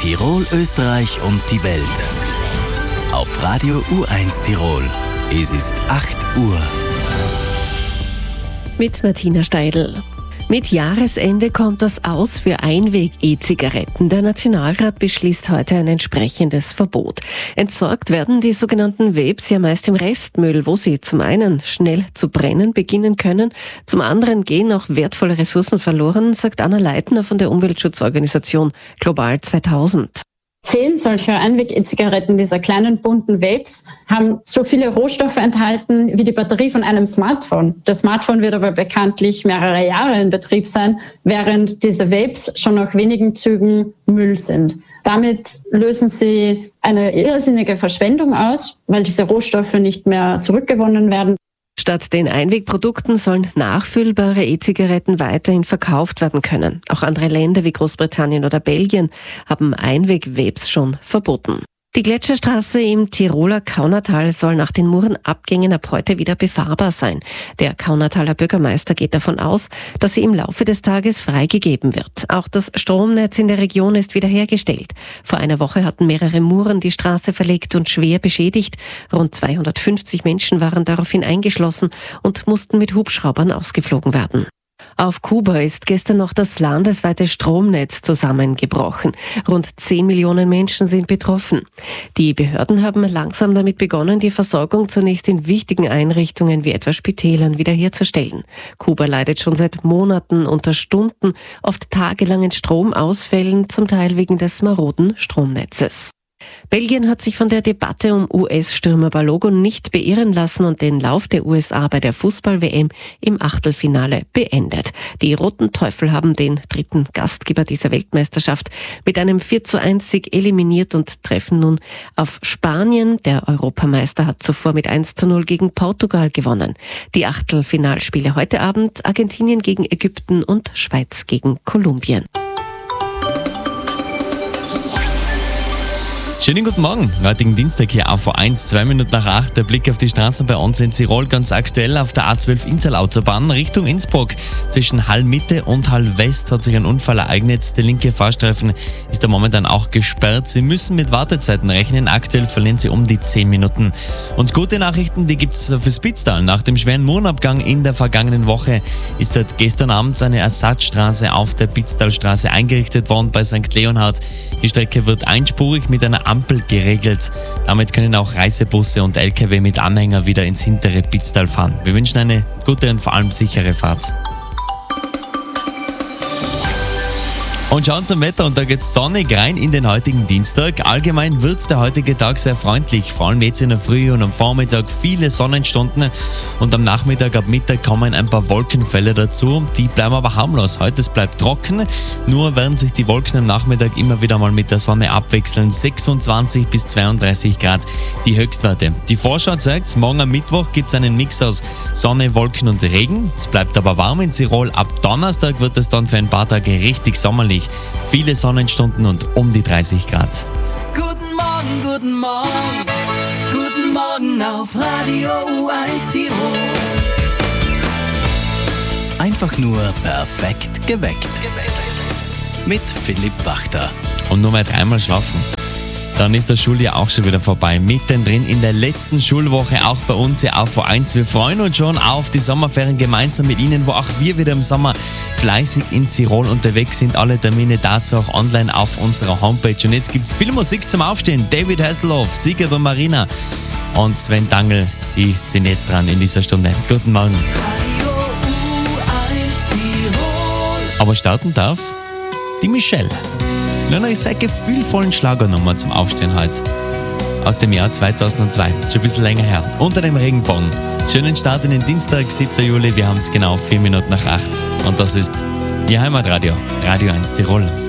Tirol, Österreich und die Welt. Auf Radio U1 Tirol. Es ist 8 Uhr. Mit Martina Steidl. Mit Jahresende kommt das Aus für Einweg-E-Zigaretten. Der Nationalrat beschließt heute ein entsprechendes Verbot. Entsorgt werden die sogenannten Vapes ja meist im Restmüll, wo sie zum einen schnell zu brennen beginnen können, zum anderen gehen auch wertvolle Ressourcen verloren, sagt Anna Leitner von der Umweltschutzorganisation Global 2000. 10 solcher Einweg-E-Zigaretten, dieser kleinen bunten Vapes, haben so viele Rohstoffe enthalten wie die Batterie von einem Smartphone. Das Smartphone wird aber bekanntlich mehrere Jahre in Betrieb sein, während diese Vapes schon nach wenigen Zügen Müll sind. Damit lösen sie eine irrsinnige Verschwendung aus, weil diese Rohstoffe nicht mehr zurückgewonnen werden. Statt den Einwegprodukten sollen nachfüllbare E-Zigaretten weiterhin verkauft werden können. Auch andere Länder wie Großbritannien oder Belgien haben Einweg-Vapes schon verboten. Die Gletscherstraße im Tiroler Kaunertal soll nach den Murenabgängen ab heute wieder befahrbar sein. Der Kaunertaler Bürgermeister geht davon aus, dass sie im Laufe des Tages freigegeben wird. Auch das Stromnetz in der Region ist wiederhergestellt. Vor einer Woche hatten mehrere Muren die Straße verlegt und schwer beschädigt. Rund 250 Menschen waren daraufhin eingeschlossen und mussten mit Hubschraubern ausgeflogen werden. Auf Kuba ist gestern noch das landesweite Stromnetz zusammengebrochen. Rund 10 Millionen Menschen sind betroffen. Die Behörden haben langsam damit begonnen, die Versorgung zunächst in wichtigen Einrichtungen wie etwa Spitälern wiederherzustellen. Kuba leidet schon seit Monaten unter Stunden, oft tagelangen Stromausfällen, zum Teil wegen des maroden Stromnetzes. Belgien hat sich von der Debatte um US-Stürmer Balogun nicht beirren lassen und den Lauf der USA bei der Fußball-WM im Achtelfinale beendet. Die Roten Teufel haben den dritten Gastgeber dieser Weltmeisterschaft mit einem 4:1 eliminiert und treffen nun auf Spanien. Der Europameister hat zuvor mit 1:0 gegen Portugal gewonnen. Die Achtelfinalspiele heute Abend: Argentinien gegen Ägypten und Schweiz gegen Kolumbien. Schönen guten Morgen, heutigen Dienstag hier auf A1, 2 Minuten nach 8. Der Blick auf die Straßen bei uns in Tirol, ganz aktuell auf der A12 Innsal-Autobahn Richtung Innsbruck. Zwischen Hall-Mitte und Hall-West hat sich ein Unfall ereignet. Der linke Fahrstreifen ist da momentan auch gesperrt. Sie müssen mit Wartezeiten rechnen. Aktuell verlieren Sie um die 10 Minuten. Und gute Nachrichten, die gibt's fürs Pitztal. Nach dem schweren Murenabgang in der vergangenen Woche ist seit gestern Abend eine Ersatzstraße auf der Pitztalstraße eingerichtet worden bei St. Leonhard. Die Strecke wird einspurig mit einer Ampel geregelt. Damit können auch Reisebusse und LKW mit Anhänger wieder ins hintere Pitztal fahren. Wir wünschen eine gute und vor allem sichere Fahrt. Und schauen zum Wetter, und da geht's sonnig rein in den heutigen Dienstag. Allgemein wird der heutige Tag sehr freundlich, vor allem jetzt in der Früh und am Vormittag viele Sonnenstunden und am Nachmittag ab Mittag kommen ein paar Wolkenfälle dazu. Die bleiben aber harmlos. Heute es bleibt trocken, nur werden sich die Wolken am Nachmittag immer wieder mal mit der Sonne abwechseln. 26 bis 32 Grad die Höchstwerte. Die Vorschau zeigt, morgen am Mittwoch gibt's einen Mix aus Sonne, Wolken und Regen. Es bleibt aber warm in Tirol. Ab Donnerstag wird es dann für ein paar Tage richtig sommerlich. Viele Sonnenstunden und um die 30 Grad. Guten Morgen, guten Morgen. Guten Morgen auf Radio U1 Tirol. Einfach nur perfekt geweckt. Mit Philipp Wachter. Und nur mal 3-mal schlafen. Dann ist das Schuljahr auch schon wieder vorbei. Mittendrin in der letzten Schulwoche, auch bei uns hier auf A1. Wir freuen uns schon auf die Sommerferien gemeinsam mit Ihnen, wo auch wir wieder im Sommer fleißig in Tirol unterwegs sind. Alle Termine dazu auch online auf unserer Homepage. Und jetzt gibt es viel Musik zum Aufstehen. David Hasselhoff, Sigurd und Marina und Sven Dangl, die sind jetzt dran in dieser Stunde. Guten Morgen. Aber starten darf die Michelle. In einer sehr gefühlvollen Schlagernummer zum Aufstehen heute. Aus dem Jahr 2002. Schon ein bisschen länger her. Unter dem Regenbogen. Schönen Start in den Dienstag, 7. Juli. Wir haben es genau 4 Minuten nach 8. Und das ist Ihr Heimatradio. Radio 1 Tirol.